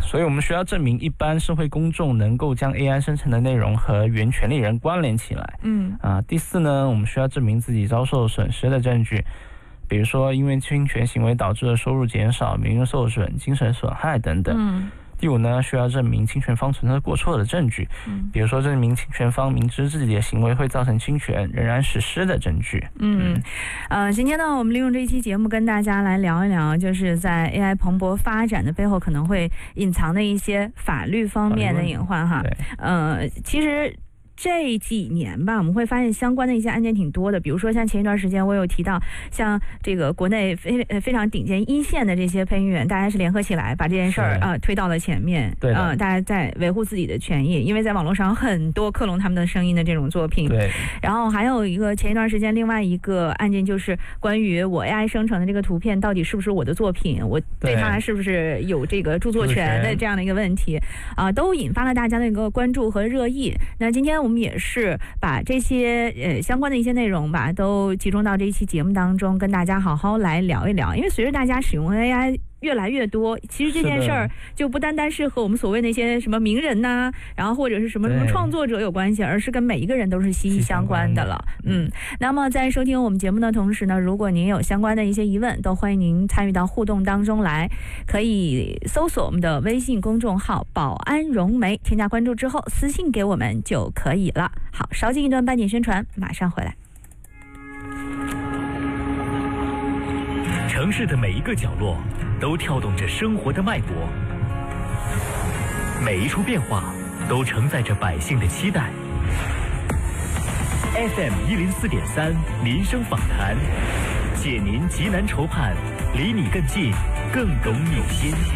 所以我们需要证明一般社会公众能够将 AI 生成的内容和原权利人关联起来。第四呢，我们需要证明自己遭受损失的证据，比如说因为侵权行为导致的收入减少、名誉受损、精神损害等等。第五呢，需要证明侵权方存在过错的证据，比如说证明侵权方明知自己的行为会造成侵权，仍然实施的证据。 今天呢，我们利用这一期节目跟大家来聊一聊，就是在 AI 蓬勃发展的背后可能会隐藏的一些法律方面的隐患哈。其实这几年吧，我们会发现相关的一些案件挺多的，比如说像前一段时间我有提到，像这个国内非常顶尖一线的这些配音员，大家是联合起来把这件事儿推到了前面，大家在维护自己的权益，因为在网络上很多克隆他们的声音的这种作品。然后还有一个前一段时间另外一个案件，就是关于我 AI 生成的这个图片到底是不是我的作品，我对它是不是有这个著作权的这样的一个问题都引发了大家的一个关注和热议。那今天我们也是把这些相关的一些内容吧，都集中到这一期节目当中，跟大家好好来聊一聊。因为随着大家使用 AI越来越多，其实这件事儿就不单单是和我们所谓那些什么名人呐，然后或者是什么创作者有关系，而是跟每一个人都是息息相关的了。那么在收听我们节目的同时呢，如果您有相关的一些疑问，都欢迎您参与到互动当中来，可以搜索我们的微信公众号保安融媒，添加关注之后私信给我们就可以了。好，稍进一段半点宣传，马上回来。 城市的每一个角落都跳动着生活的脉搏，每一处变化都承载着百姓的期待。FM104.3民生访谈，解您急难愁盼，离你更近，更懂你心。